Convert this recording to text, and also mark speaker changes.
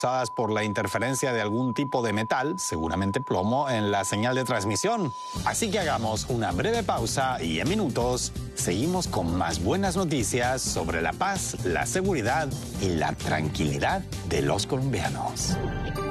Speaker 1: causadas por la interferencia de algún tipo de metal, seguramente plomo, en la señal de transmisión. Así que hagamos una breve pausa y en minutos seguimos con más buenas noticias sobre la paz, la seguridad y la tranquilidad de los colombianos.